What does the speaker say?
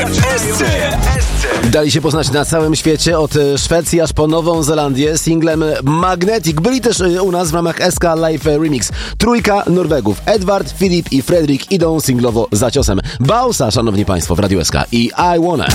Dali się poznać na całym świecie, od Szwecji aż po Nową Zelandię, singlem Magnetic. Byli też u nas w ramach SK Live Remix. Trójka Norwegów, Edward, Filip i Fredrik, idą singlowo za ciosem. Bausa, szanowni państwo, w Radiu SK i I Wanna.